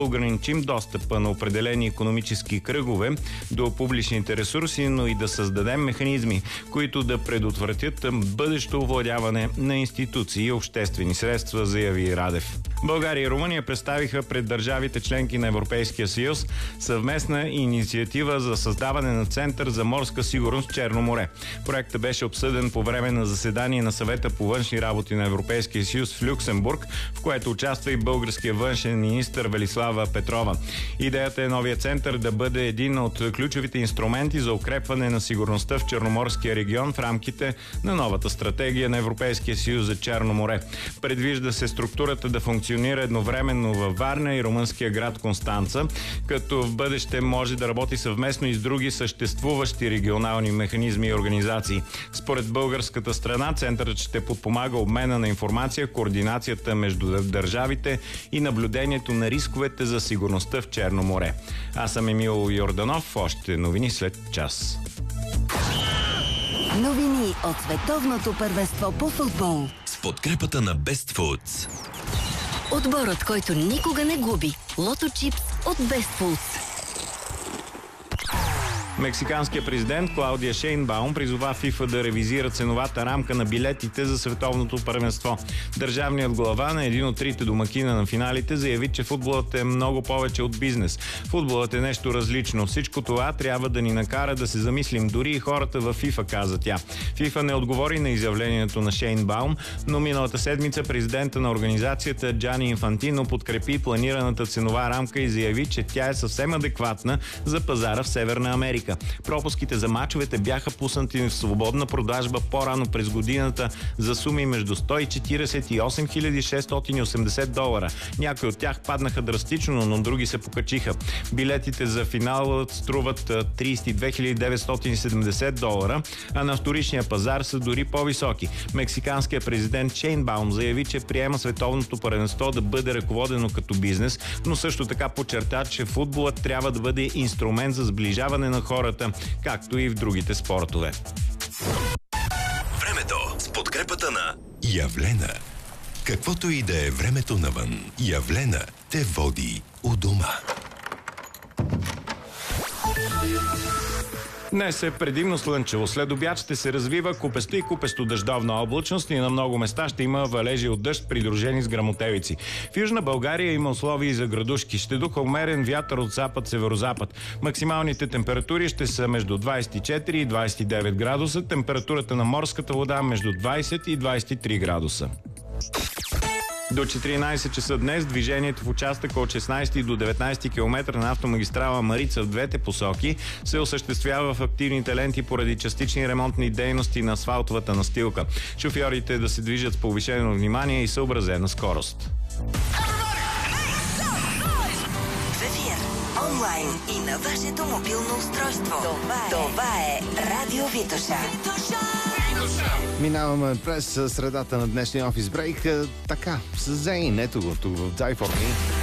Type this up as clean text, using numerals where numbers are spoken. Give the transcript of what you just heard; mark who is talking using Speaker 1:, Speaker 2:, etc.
Speaker 1: ограничим достъпа на определени икономически кръгове до публичните ресурси, но и да създадем механизми, които да предотвратят бъдещо овладяване на институции и обществени средства, заяви Радев. България и Румъния представиха пред държавите членки на Европейския съюз съвместна инициатива за създаване на Център за морска сигурност в Черно море. Проектът беше обсъден по време на заседание на Съвета по външни работи на Европейския съюз в Люксембург, в което участва и българския външен министър Велислава Петрова. Идеята е новият център да бъде един от ключовите инструменти за укрепване на сигурността в Черноморския регион в рамките на новата стратегия на Европейския съюз за Черно море. Предвижда се структурата да функционира едновременно във Варна и румънския град Констанца, като в бъдеще може да работи съвместно и с други съществуващи регионални механизми и организации. Според българската страна, центърът ще подпомага обмена на информация, координацията между държавите и наблюдението на рисковете за сигурността в Черно море. Аз съм Емил Йорданов. Още новини след час.
Speaker 2: Новини от световното първенство по футбол
Speaker 3: с подкрепата на Best Foods.
Speaker 2: Отборът, който никога не губи. Лото чипс от Best Foods.
Speaker 1: Мексиканският президент Клаудия Шейнбаум призова ФИФА да ревизира ценовата рамка на билетите за световното първенство. Държавният глава на един от трите домакина на финалите заяви, че футболът е много повече от бизнес. Футболът е нещо различно. Всичко това трябва да ни накара да се замислим. Дори и хората във ФИФА, каза тя. ФИФА не отговори на изявлението на Шейнбаум, но миналата седмица президента на организацията Джани Инфантино подкрепи планираната ценова рамка и заяви, че тя е съвсем адекватна за пазара в Северна Америка. Пропуските за мачовете бяха пуснати в свободна продажба по-рано през годината за суми между 140 и 8680 долара. Някои от тях паднаха драстично, но други се покачиха. Билетите за финала струват 32 970 долара, а на вторичния пазар са дори по-високи. Мексиканският президент Шейнбаум заяви, че приема световното първенство да бъде ръководено като бизнес, но също така подчерта, че футболът трябва да бъде инструмент за сближаване на хората, както и в другите спортове.
Speaker 3: Времето с подкрепата на Явлена. Каквото и да е времето навън, Явлена те води у дома.
Speaker 1: Днес е предимно слънчево. След обяд ще се развива купесто и купесто дъждовна облачност и на много места ще има валежи от дъжд, придружени с гръмотевици. В Южна България има условия за градушки. Ще духа умерен вятър от запад-северозапад. Максималните температури ще са между 24 и 29 градуса. Температурата на морската вода между 20 и 23 градуса. До 14 часа днес движението в участъка от 16 до 19 км на автомагистрала Марица в двете посоки се осъществява в активните ленти поради частични ремонтни дейности на асфалтовата настилка. Шофьорите да се движат с повишено внимание и съобразена скорост.
Speaker 2: В ефир, онлайн и на вашето мобилно устройство. Това е Радио Витоша.
Speaker 4: Минаваме през средата на днешния офис брейк. Така, с Зейн, ето го тук в Die For Me.